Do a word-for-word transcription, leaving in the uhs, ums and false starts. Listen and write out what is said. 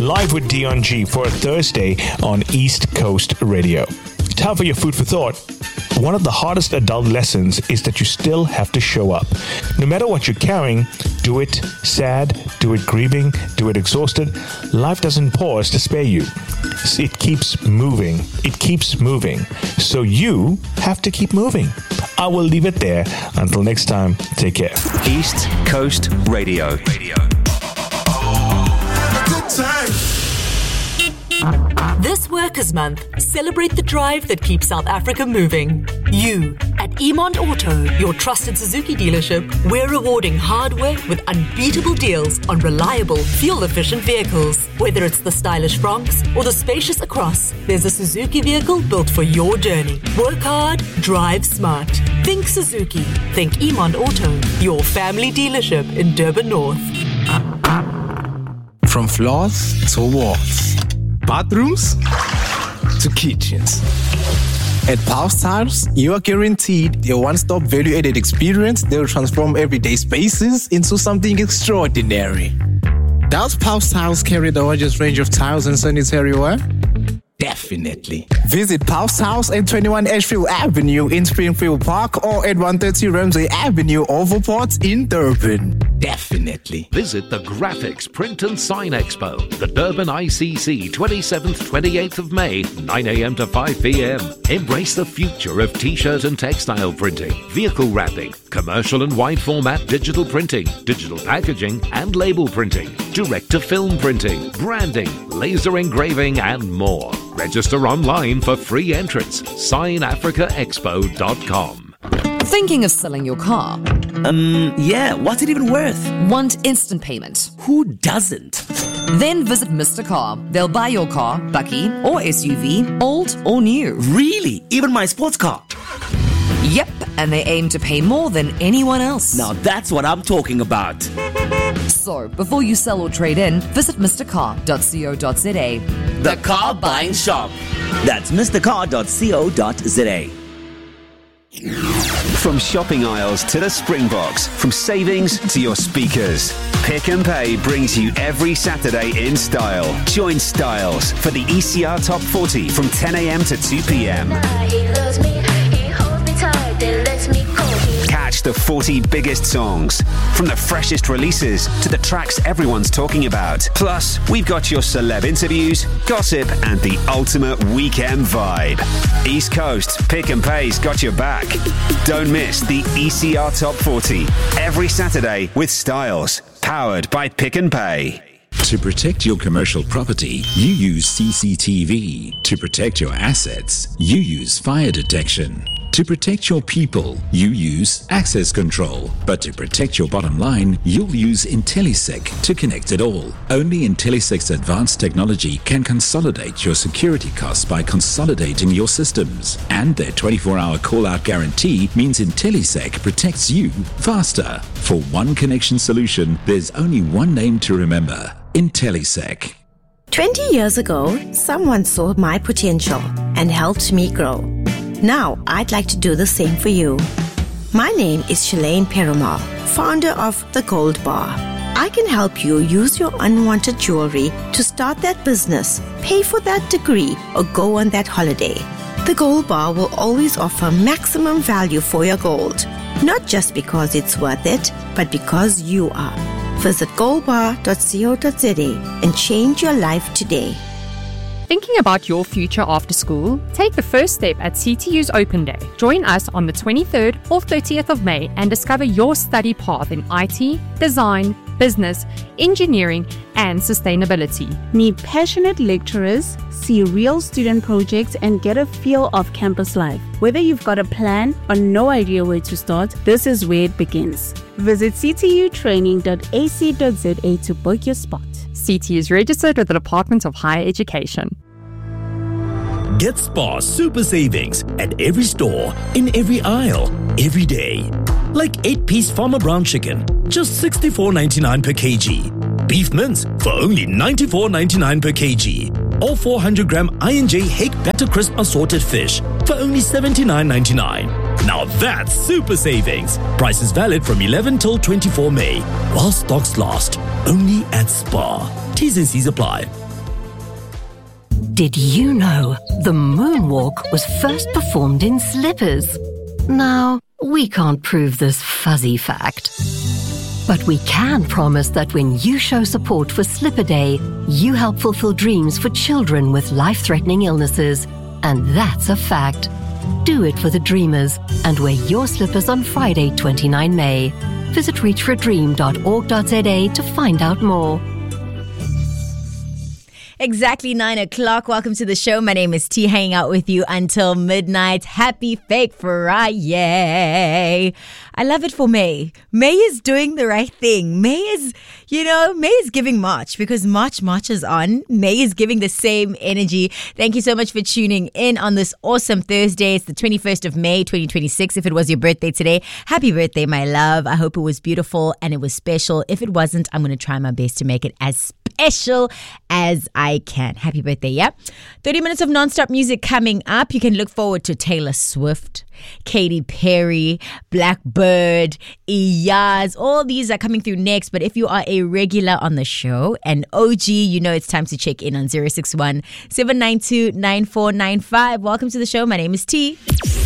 live with Dion G for a Thursday on East Coast Radio. Time for your food for thought. One of the hardest adult lessons is that you still have to show up. No matter what you're carrying, do it sad, do it grieving, do it exhausted. Life doesn't pause to spare you. It keeps moving. It keeps moving. So you have to keep moving. I will leave it there. Until next time, take care. East Coast Radio. Radio. Good time. This Workers' Month, celebrate the drive that keeps South Africa moving. You, at Emond Auto, your trusted Suzuki dealership, we're rewarding hard work with unbeatable deals on reliable, fuel-efficient vehicles. Whether it's the stylish Bronx or the spacious Across, there's a Suzuki vehicle built for your journey. Work hard, drive smart. Think Suzuki. Think Emond Auto, your family dealership in Durban North. From floors to walls, bathrooms to kitchens. At Pulse Tiles, you are guaranteed a one-stop value-added experience that will transform everyday spaces into something extraordinary. Does Pulse Tiles carry the largest range of tiles and sanitary ware? Definitely. Visit Pulse Tiles at twenty-one Ashfield Avenue in Springfield Park or at one thirty Ramsey Avenue, Overport in Durban. Definitely. Visit the Graphics Print and Sign Expo, the Durban I C C, twenty-seventh, twenty-eighth of May, nine a.m. to five p.m. Embrace the future of t-shirt and textile printing, vehicle wrapping, commercial and wide format digital printing, digital packaging and label printing, direct-to-film printing, branding, laser engraving and more. Register online for free entrance. sign africa expo dot com. Thinking of selling your car? Um, yeah, what's it even worth? Want instant payment? Who doesn't? Then visit Mister Car. They'll buy your car, bakkie or S U V, old or new. Really? Even my sports car? Yep, and they aim to pay more than anyone else. Now that's what I'm talking about. So, before you sell or trade in, visit mister car dot co dot za. The car buying shop. That's mister car dot co dot za. From shopping aisles to the Springboks, from savings to your speakers, Pick and Pay brings you every Saturday in style. Join Styles for the E C R Top forty from ten a.m. to two p.m. Catch the forty biggest songs, from the freshest releases to the tracks everyone's talking about. Plus, we've got your celeb interviews, gossip, and the ultimate weekend vibe. East Coast Pick and Pay's got your back. Don't miss the E C R Top forty every Saturday with Styles, powered by Pick and Pay. To protect your commercial property, you use C C T V. To protect your assets, you use fire detection. To protect your people, you use access control. But to protect your bottom line, you'll use IntelliSec to connect it all. Only IntelliSec's advanced technology can consolidate your security costs by consolidating your systems. And their twenty-four hour call-out guarantee means IntelliSec protects you faster. For one connection solution, there's only one name to remember: IntelliSec. twenty years ago, someone saw my potential and helped me grow. Now, I'd like to do the same for you. My name is Shalane Perumal, founder of The Gold Bar. I can help you use your unwanted jewelry to start that business, pay for that degree, or go on that holiday. The Gold Bar will always offer maximum value for your gold, not just because it's worth it, but because you are. Visit gold bar dot co dot za and change your life today. Thinking about your future after school? Take the first step at C T U's Open Day. Join us on the twenty-third or thirtieth of May and discover your study path in I T, design, business, engineering, and sustainability. Meet passionate lecturers, see real student projects, and get a feel of campus life. Whether you've got a plan or no idea where to start, this is where it begins. Visit c t u training dot a c dot za to book your spot. C T U is registered with the Department of Higher Education. Get Spar super savings at every store, in every aisle, every day. Like eight piece Farmer Brown chicken, just sixty-four ninety-nine per kg. Beef mince for only ninety-four ninety-nine per kg. Or four hundred gram I and J Hake Batter Crisp assorted fish for only seventy-nine ninety-nine. Now that's super savings. Prices valid from eleven till twenty-four May, while stocks last. Only at Spar. T's and C's apply. Did you know the moonwalk was first performed in slippers? Now, we can't prove this fuzzy fact, but we can promise that when you show support for Slipper Day, you help fulfill dreams for children with life-threatening illnesses. And that's a fact. Do it for the dreamers and wear your slippers on Friday, the twenty-ninth of May. Visit reach for a dream dot org dot z a to find out more. Exactly nine o'clock. Welcome to the show. My name is T, hanging out with you until midnight. Happy Fake Friday. I love it for May. May is doing the right thing. May is, you know, May is giving March because March marches on. May is giving the same energy. Thank you so much for tuning in on this awesome Thursday. It's the twenty-first of May, twenty twenty-six. If it was your birthday today, happy birthday, my love. I hope it was beautiful and it was special. If it wasn't, I'm going to try my best to make it as special as I can. Happy birthday, yeah? thirty minutes of non-stop music coming up. You can look forward to Taylor Swift, Katy Perry, Blackbird, Iyaz. All these are coming through next. But if you are a regular on the show, an O G, you know it's time to check in on zero six one, seven nine two, nine four nine five. Welcome to the show. My name is T.